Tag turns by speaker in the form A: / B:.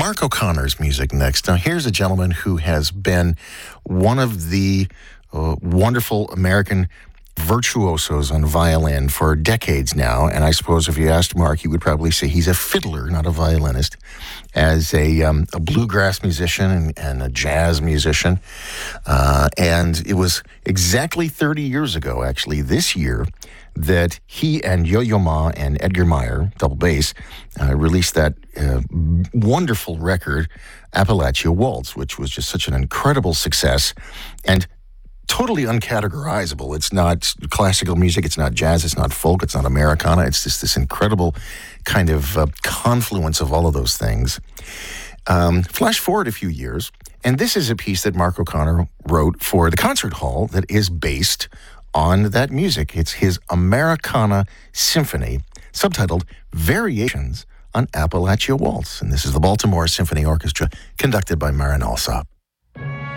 A: Mark O'Connor's music next. Now, here's a gentleman who has been one of the wonderful American virtuosos on violin for decades now. And I suppose if you asked Mark, he would probably say he's a fiddler, not a violinist, as a bluegrass musician and a jazz musician. And it was exactly 30 years ago, actually, this year, that he and Yo-Yo Ma and Edgar Meyer, double bass, released that wonderful record, Appalachia Waltz, which was just such an incredible success and totally uncategorizable. It's not classical music, it's not jazz, it's not folk, it's not Americana. It's just this incredible kind of confluence of all of those things. Flash forward a few years, and this is a piece that Mark O'Connor wrote for the concert hall that is based on that music. It's his Americana Symphony, subtitled Variations on Appalachia Waltz. And this is the Baltimore Symphony Orchestra, conducted by Marin Alsop.